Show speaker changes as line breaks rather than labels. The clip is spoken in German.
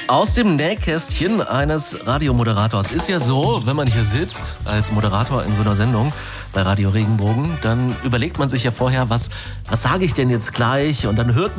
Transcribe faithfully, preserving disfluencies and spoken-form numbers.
Aus dem Nähkästchen eines Radiomoderators. Ist ja so, wenn man hier sitzt als Moderator in so einer Sendung bei Radio Regenbogen, dann überlegt man sich ja vorher, was, was sage ich denn jetzt gleich? Und dann hört man